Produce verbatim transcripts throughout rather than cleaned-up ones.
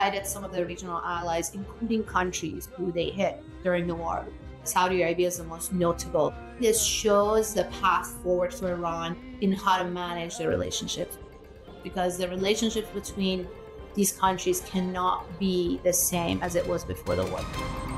Cited some of their regional allies, including countries who they hit during the war. Saudi Arabia is the most notable. This shows the path forward for Iran in how to manage their relationships, because the relationships between these countries cannot be the same as it was before the war.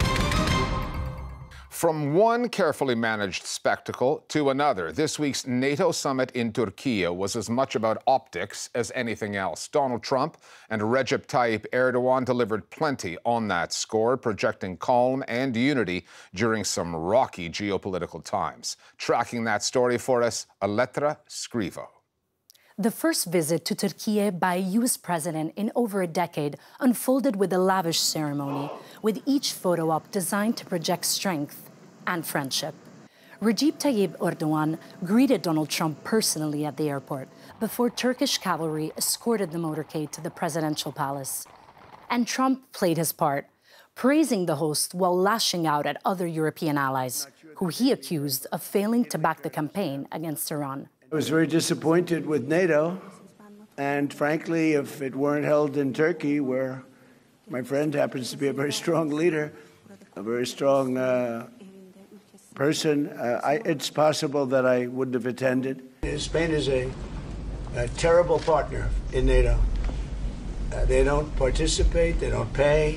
From one carefully managed spectacle to another, this week's NATO summit in Turkey was as much about optics as anything else. Donald Trump and Recep Tayyip Erdogan delivered plenty on that score, projecting calm and unity during some rocky geopolitical times. Tracking that story for us, Aletra Scrivo. The first visit to Turkey by a U S president in over a decade unfolded with a lavish ceremony, with each photo op designed to project strength and friendship. Recep Tayyip Erdogan greeted Donald Trump personally at the airport before Turkish cavalry escorted the motorcade to the presidential palace. And Trump played his part, praising the host while lashing out at other European allies, who he accused of failing to back the campaign against Iran. I was very disappointed with NATO, and frankly, if it weren't held in Turkey, where my friend happens to be a very strong leader, a very strong uh, person, uh, I, it's possible that I wouldn't have attended. Spain is a, a terrible partner in NATO. Uh, they don't participate, they don't pay.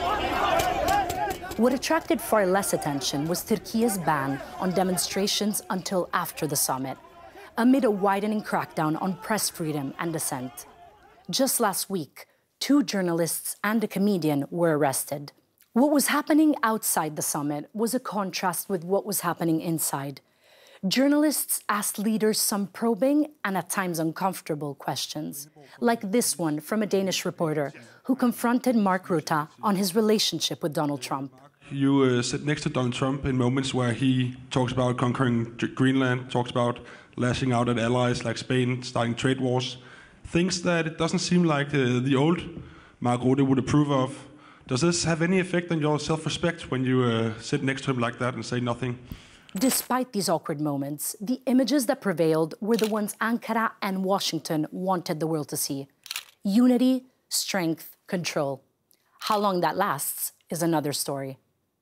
What attracted far less attention was Turkey's ban on demonstrations until after the summit, amid a widening crackdown on press freedom and dissent. Just last week, two journalists and a comedian were arrested. What was happening outside the summit was a contrast with what was happening inside. Journalists asked leaders some probing and at times uncomfortable questions, like this one from a Danish reporter who confronted Mark Rutte on his relationship with Donald Trump. You uh, sit next to Donald Trump in moments where he talks about conquering Greenland, talks about lashing out at allies like Spain, starting trade wars, things that it doesn't seem like uh, the old Mark Rutte would approve of. Does this have any effect on your self-respect when you uh, sit next to him like that and say nothing? Despite these awkward moments, the images that prevailed were the ones Ankara and Washington wanted the world to see. Unity, strength, control. How long that lasts is another story.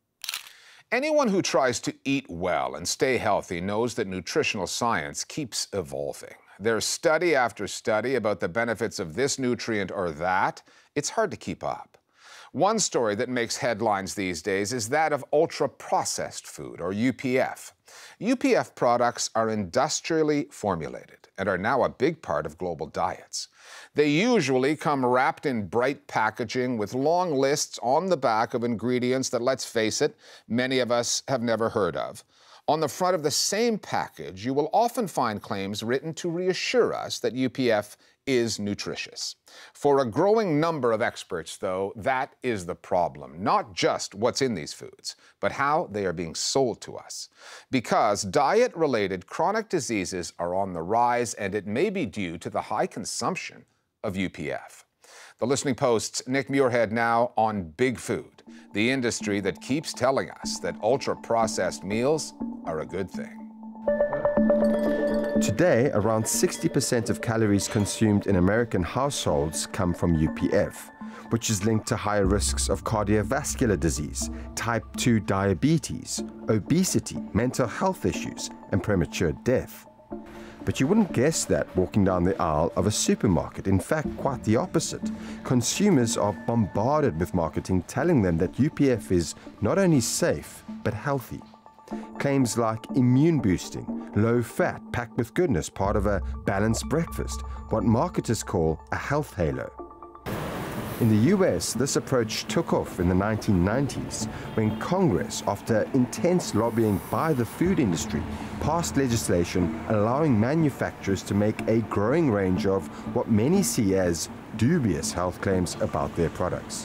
Anyone who tries to eat well and stay healthy knows that nutritional science keeps evolving. There's study after study about the benefits of this nutrient or that. It's hard to keep up. One story that makes headlines these days is that of ultra-processed food, or U P F. U P F products are industrially formulated and are now a big part of global diets. They usually come wrapped in bright packaging with long lists on the back of ingredients that, let's face it, many of us have never heard of. On the front of the same package, you will often find claims written to reassure us that U P F is nutritious. For a growing number of experts, though, that is the problem. Not just what's in these foods, but how they are being sold to us. Because diet-related chronic diseases are on the rise, and it may be due to the high consumption of U P F. The Listening Post's Nick Muirhead now on Big Food, the industry that keeps telling us that ultra-processed meals are a good thing. Today, around sixty percent of calories consumed in American households come from U P F, which is linked to higher risks of cardiovascular disease, type two diabetes, obesity, mental health issues, and premature death. But you wouldn't guess that walking down the aisle of a supermarket. In fact, quite the opposite. Consumers are bombarded with marketing telling them that U P F is not only safe, but healthy. Claims like immune boosting, low fat, packed with goodness, part of a balanced breakfast, what marketers call a health halo. In the U S, this approach took off in the nineteen nineties when Congress, after intense lobbying by the food industry, passed legislation allowing manufacturers to make a growing range of what many see as dubious health claims about their products.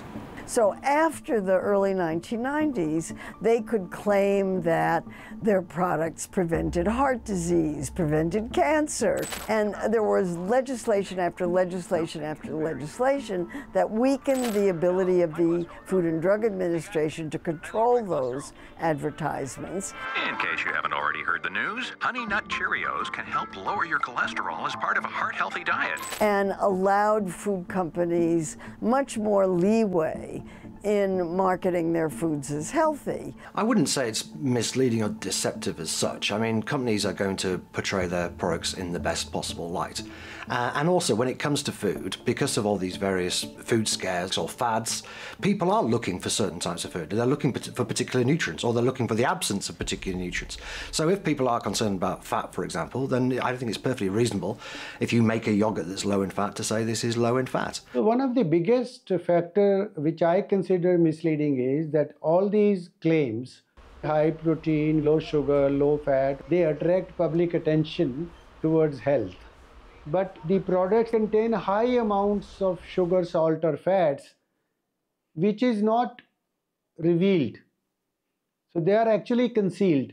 So after the early nineteen nineties, they could claim that their products prevented heart disease, prevented cancer, and there was legislation after legislation after legislation that weakened the ability of the Food and Drug Administration to control those advertisements. In case you haven't already heard the news, Honey Nut Cheerios can help lower your cholesterol as part of a heart-healthy diet. And allowed food companies much more leeway in marketing their foods as healthy. I wouldn't say it's misleading or deceptive as such. I mean, companies are going to portray their products in the best possible light. Uh, and also, when it comes to food, because of all these various food scares or fads, people are looking for certain types of food. They're looking for particular nutrients, or they're looking for the absence of particular nutrients. So if people are concerned about fat, for example, then I think it's perfectly reasonable if you make a yogurt that's low in fat to say this is low in fat. So one of the biggest factor which I consider misleading is that all these claims, high protein, low sugar, low fat, they attract public attention towards health. But the products contain high amounts of sugar, salt or fats, which is not revealed. So they are actually concealed.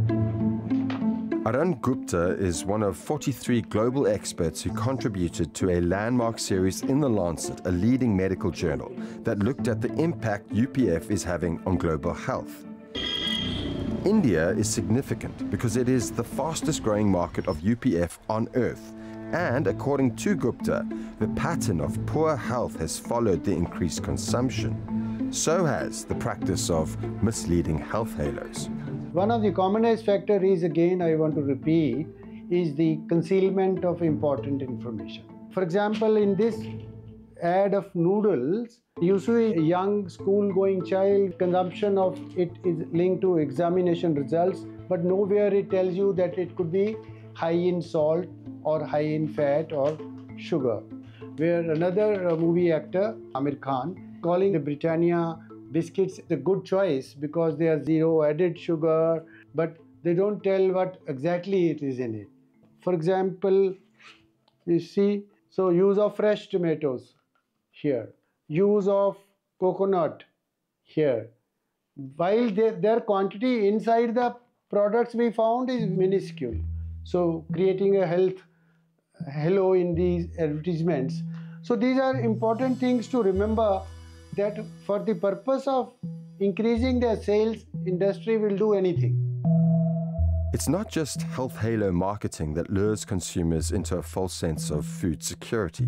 Arun Gupta is one of forty-three global experts who contributed to a landmark series in The Lancet, a leading medical journal, that looked at the impact U P F is having on global health. India is significant because it is the fastest growing market of U P F on Earth. And according to Gupta, the pattern of poor health has followed the increased consumption. So has the practice of misleading health halos. One of the commonest factors is, again, I want to repeat, is the concealment of important information. For example, in this ad of noodles, you see a young school-going child, consumption of it is linked to examination results, but nowhere it tells you that it could be high in salt or high in fat or sugar. Where another uh, movie actor, Amir Khan, calling the Britannia biscuits a good choice because they are zero added sugar, but they don't tell what exactly it is in it. For example, you see, so use of fresh tomatoes here, use of coconut here, while they, their quantity inside the products we found is minuscule. So creating a health halo in these advertisements. So these are important things to remember, that for the purpose of increasing their sales, industry will do anything. It's not just health halo marketing that lures consumers into a false sense of food security.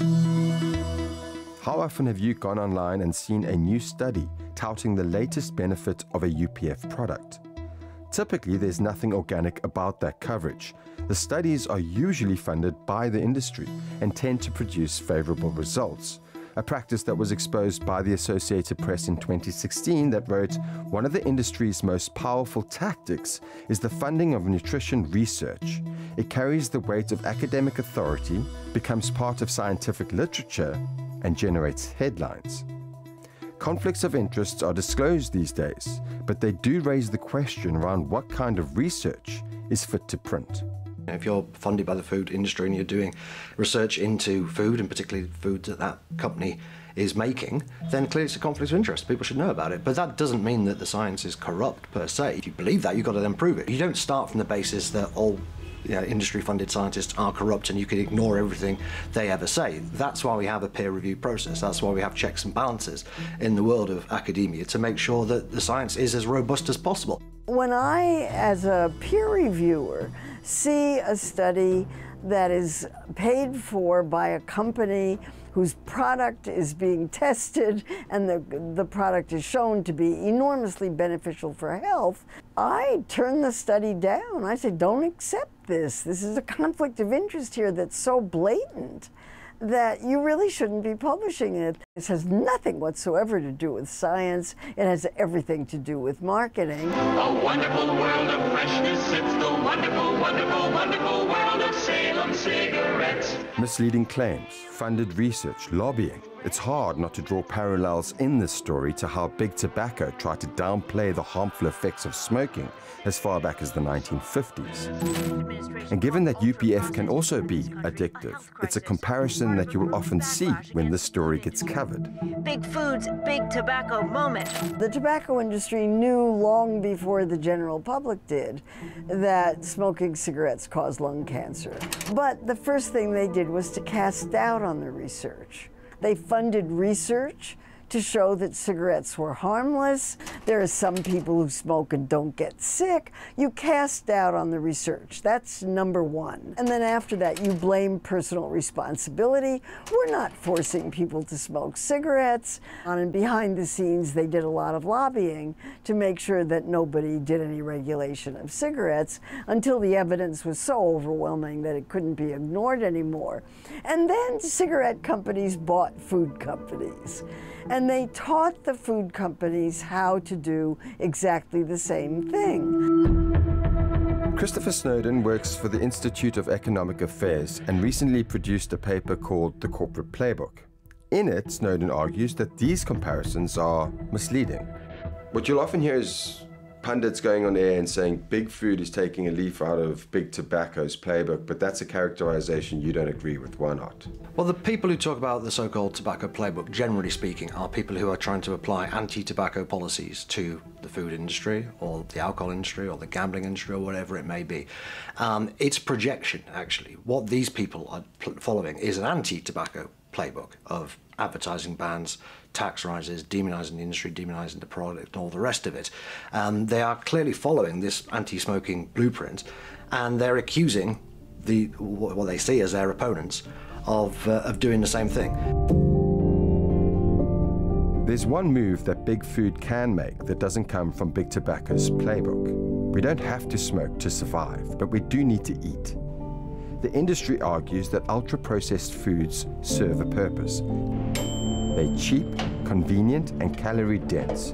How often have you gone online and seen a new study touting the latest benefit of a U P F product? Typically, there's nothing organic about that coverage. The studies are usually funded by the industry and tend to produce favorable results. A practice that was exposed by the Associated Press in twenty sixteen that wrote, one of the industry's most powerful tactics is the funding of nutrition research. It carries the weight of academic authority, becomes part of scientific literature, and generates headlines. Conflicts of interest are disclosed these days, but they do raise the question around what kind of research is fit to print. If you're funded by the food industry and you're doing research into food, and particularly food that that company is making, then clearly it's a conflict of interest. People should know about it. But that doesn't mean that the science is corrupt per se. If you believe that, you've got to then prove it. You don't start from the basis that all you know, industry-funded scientists are corrupt and you can ignore everything they ever say. That's why we have a peer review process. That's why we have checks and balances in the world of academia to make sure that the science is as robust as possible. When I, as a peer reviewer, see a study that is paid for by a company whose product is being tested and the, the product is shown to be enormously beneficial for health, I turn the study down. I say, don't accept this. This is a conflict of interest here that's so blatant that you really shouldn't be publishing it. This has nothing whatsoever to do with science. It has everything to do with marketing. A wonderful world of freshness. It's the wonderful, wonderful, wonderful world of Salem cigarettes. Misleading claims, funded research, lobbying. It's hard not to draw parallels in this story to how big tobacco tried to downplay the harmful effects of smoking as far back as the nineteen fifties. And given that U P F can also be addictive, it's a comparison that you will often see when this story gets covered. discovered. Big Food's big tobacco moment. The tobacco industry knew long before the general public did that smoking cigarettes cause lung cancer. But the first thing they did was to cast doubt on the research. They funded research to show that cigarettes were harmless. There are some people who smoke and don't get sick. You cast doubt on the research. That's number one. And then after that, you blame personal responsibility. We're not forcing people to smoke cigarettes. On and behind the scenes, they did a lot of lobbying to make sure that nobody did any regulation of cigarettes until the evidence was so overwhelming that it couldn't be ignored anymore. And then cigarette companies bought food companies. And they taught the food companies how to do exactly the same thing. Christopher Snowdon works for the Institute of Economic Affairs and recently produced a paper called The Corporate Playbook. In it, Snowdon argues that these comparisons are misleading. What you'll often hear is pundits going on air and saying big food is taking a leaf out of big tobacco's playbook, but that's a characterization you don't agree with. Why not? Well, the people who talk about the so-called tobacco playbook, generally speaking, are people who are trying to apply anti-tobacco policies to the food industry or the alcohol industry or the gambling industry or whatever it may be. Um, it's projection, actually. What these people are following is an anti-tobacco playbook of advertising bans, tax rises, demonizing the industry, demonizing the product, and all the rest of it. Um, they are clearly following this anti-smoking blueprint, and they're accusing the what they see as their opponents of, uh, of doing the same thing. There's one move that big food can make that doesn't come from big tobacco's playbook. We don't have to smoke to survive, but we do need to eat. The industry argues that ultra-processed foods serve a purpose. They're cheap, convenient, and calorie-dense.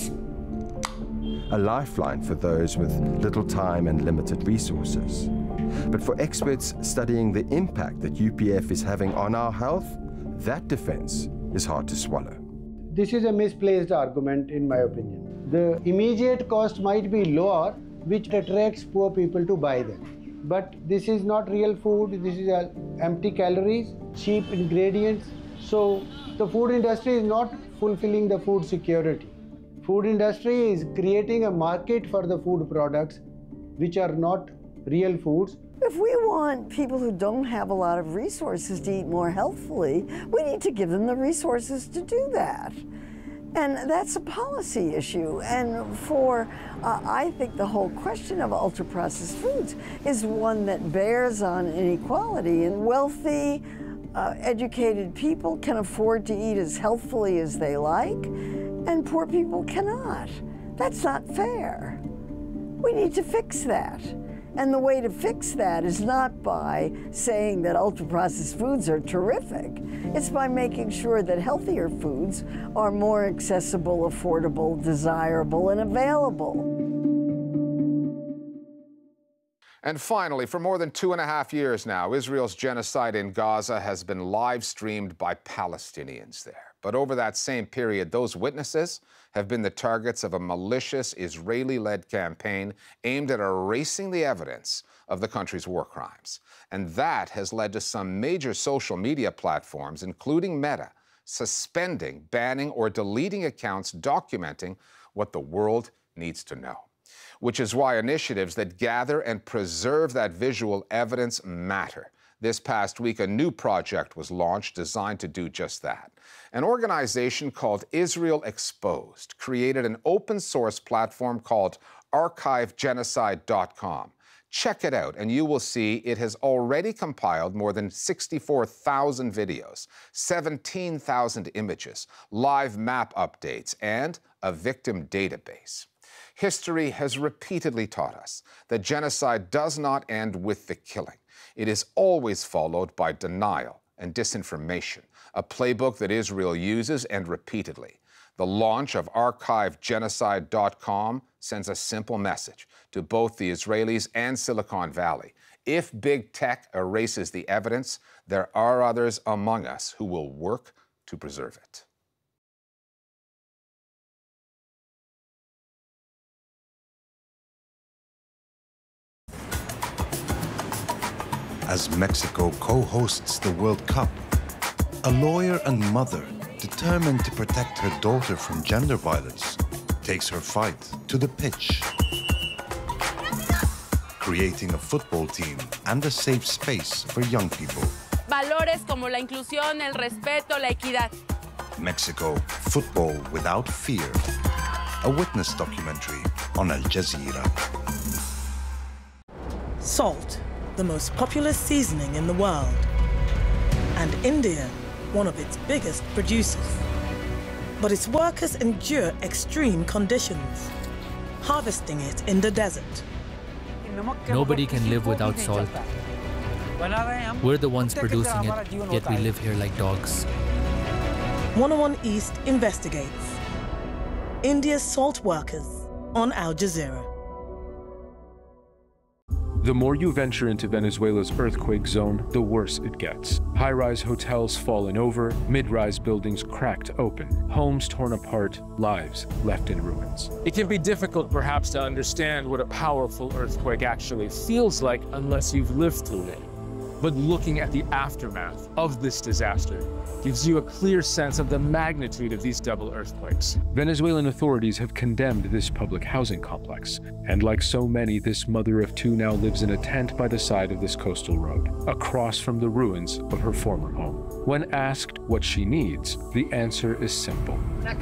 A lifeline for those with little time and limited resources. But for experts studying the impact that U P F is having on our health, that defense is hard to swallow. This is a misplaced argument, in my opinion. The immediate cost might be lower, which attracts poor people to buy them. But this is not real food, this is empty calories, cheap ingredients. So the food industry is not fulfilling the food security. Food industry is creating a market for the food products which are not real foods. If we want people who don't have a lot of resources to eat more healthfully, we need to give them the resources to do that. And that's a policy issue. And for, uh, I think the whole question of ultra-processed foods is one that bears on inequality. And wealthy, uh, educated people can afford to eat as healthfully as they like, and poor people cannot. That's not fair. We need to fix that. And the way to fix that is not by saying that ultra-processed foods are terrific. It's by making sure that healthier foods are more accessible, affordable, desirable, and available. And finally, for more than two and a half years now, Israel's genocide in Gaza has been live streamed by Palestinians there. But over that same period, those witnesses have been the targets of a malicious Israeli-led campaign aimed at erasing the evidence of the country's war crimes. And that has led to some major social media platforms, including Meta, suspending, banning, or deleting accounts documenting what the world needs to know. Which is why initiatives that gather and preserve that visual evidence matter. This past week, a new project was launched designed to do just that. An organization called Israel Exposed created an open-source platform called archive genocide dot com. Check it out, and you will see it has already compiled more than sixty-four thousand videos, seventeen thousand images, live map updates, and a victim database. History has repeatedly taught us that genocide does not end with the killing. It is always followed by denial and disinformation, a playbook that Israel uses, and repeatedly. The launch of archive genocide dot com sends a simple message to both the Israelis and Silicon Valley. If big tech erases the evidence, there are others among us who will work to preserve it. As Mexico co-hosts the World Cup, a lawyer and mother determined to protect her daughter from gender violence, takes her fight to the pitch, creating a football team and a safe space for young people. Valores como la inclusión, el respeto, la equidad. Mexico, football without fear. A witness documentary on Al Jazeera. Salt, the most popular seasoning in the world. And India, one of its biggest producers. But its workers endure extreme conditions, harvesting it in the desert. Nobody can live without salt. We're the ones producing it, yet we live here like dogs. one oh one East investigates. India's salt workers on Al Jazeera. The more you venture into Venezuela's earthquake zone, the worse it gets. High-rise hotels fallen over, mid-rise buildings cracked open, homes torn apart, lives left in ruins. It can be difficult, perhaps, to understand what a powerful earthquake actually feels like unless you've lived through it. But looking at the aftermath of this disaster gives you a clear sense of the magnitude of these double earthquakes. Venezuelan authorities have condemned this public housing complex, and like so many, this mother of two now lives in a tent by the side of this coastal road, across from the ruins of her former home. When asked what she needs, the answer is simple.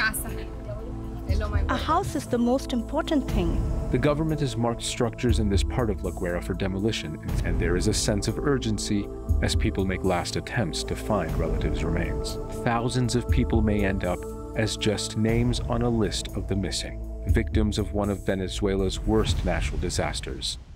A house is the most important thing. The government has marked structures in this part of La Guera for demolition, and there is a sense of urgency as people make last attempts to find relatives' remains. Thousands of people may end up as just names on a list of the missing, victims of one of Venezuela's worst natural disasters.